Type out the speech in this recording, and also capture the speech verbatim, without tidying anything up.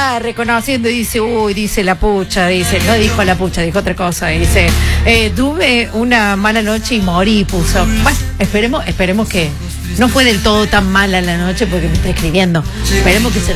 está reconociendo y dice, uy, dice la pucha, dice, no dijo la pucha, dijo otra cosa, dice, eh, tuve una mala noche y morí, puso. Bueno, esperemos, esperemos que no fue del todo tan mala la noche porque me está escribiendo. Esperemos que se